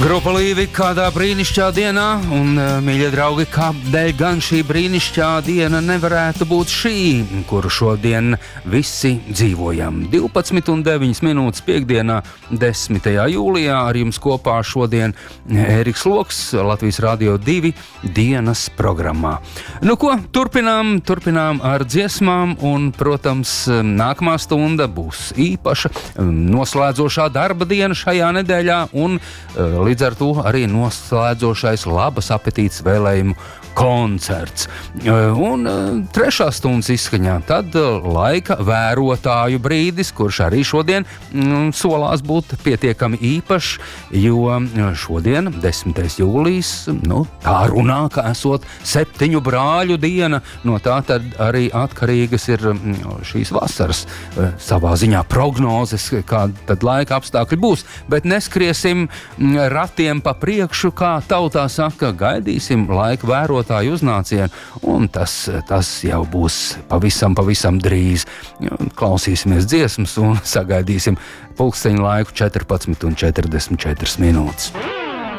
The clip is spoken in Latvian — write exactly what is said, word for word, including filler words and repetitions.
Grupa Līvi kādā brīnišķā dienā, un, mīļie draugi, kādēļ gan šī brīnišķā diena nevarētu būt šī, kuru šodien visi dzīvojam. divpadsmit un deviņas minūtes piekdienā, desmitajā jūlijā, ar jums kopā šodien Ēriks Loks, Latvijas Radio divi dienas programmā. Nu ko, turpinām, turpinām ar dziesmām, un, protams, nākamā stunda būs īpaša, noslēdzošā darba diena šajā nedēļā, un līdz ar to arī noslēdzošais labas apetītes vēlējumu koncerts. Un trešā stundas izskaņā tad laika vērotāju brīdis, kurš arī šodien mm, solās būt pietiekami īpašs, jo šodien, desmitais jūlijs, nu, tā runā, ka esot septiņu brāļu diena, no tā tad arī atkarīgas ir šīs vasaras savā ziņā prognozes, kāda tad laika apstākļi būs, bet neskriesim ratiem pa priekšu, kā tautā saka, gaidīsim laika vērotāju uznācienu, un tas, tas jau būs pavisam, pavisam drīz. Klausīsimies dziesmas un sagaidīsim pulksteņu laiku četrpadsmit un četrdesmit četras minūtes.